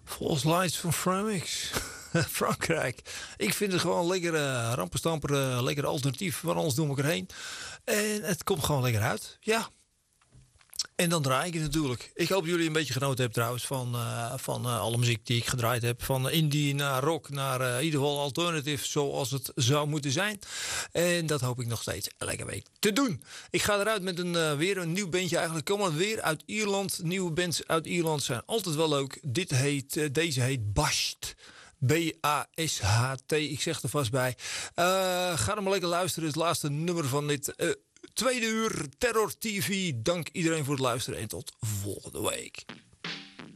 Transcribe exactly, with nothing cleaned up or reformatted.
False Lights van Framix. Frankrijk. Ik vind het gewoon lekker uh, rampenstamper, uh, lekker alternatief. Want anders doen we erheen. En het komt gewoon lekker uit. Ja. En dan draai ik het natuurlijk. Ik hoop dat jullie een beetje genoten hebben trouwens van, uh, van uh, alle muziek die ik gedraaid heb. Van indie naar rock naar uh, in ieder geval alternative zoals het zou moeten zijn. En dat hoop ik nog steeds elke week te doen. Ik ga eruit met een, uh, weer een nieuw bandje eigenlijk. Komen weer uit Ierland. Nieuwe bands uit Ierland zijn altijd wel leuk. Dit heet, uh, deze heet Basht. B A S H T. Ik zeg er vast bij. Uh, ga er maar lekker luisteren. Het laatste nummer van dit uh, tweede uur Terror T V. Dank iedereen voor het luisteren en tot volgende week.